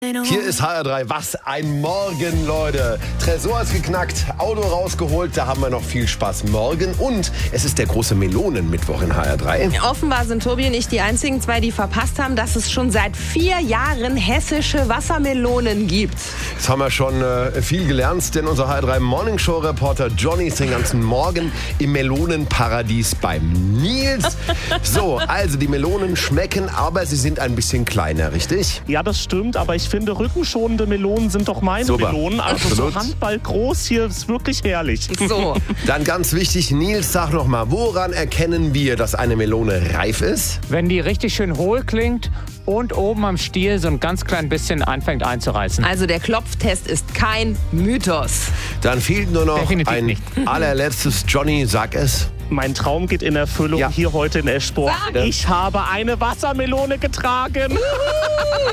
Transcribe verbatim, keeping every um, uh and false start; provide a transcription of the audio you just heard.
Hier ist H R drei. Was ein Morgen, Leute. Tresor ist geknackt, Auto rausgeholt. Da haben wir noch viel Spaß morgen. Und es ist der große Melonenmittwoch in H R drei. Offenbar sind Tobi und ich die einzigen zwei, die verpasst haben, dass es schon seit vier Jahren hessische Wassermelonen gibt. Jetzt haben wir schon äh, viel gelernt, denn unser H R drei Morningshow-Reporter Johnny ist den ganzen Morgen im Melonenparadies beim Nils. So, also die Melonen schmecken, aber sie sind ein bisschen kleiner, richtig? Ja, das stimmt, aber ich finde, rückenschonende Melonen sind doch meine Super. Melonen. Also Absolut. so Handball groß hier ist wirklich herrlich. So. Dann ganz wichtig, Nils, sag noch mal, woran erkennen wir, dass eine Melone reif ist? Wenn die richtig schön hohl klingt und oben am Stiel so ein ganz klein bisschen anfängt einzureißen. Also der Klopftest ist kein Mythos. Dann fehlt nur noch Definitiv ein nicht. allerletztes. Johnny, sag es. Mein Traum geht in Erfüllung Ja. hier heute in Eschborn. Sag. Ich habe eine Wassermelone getragen.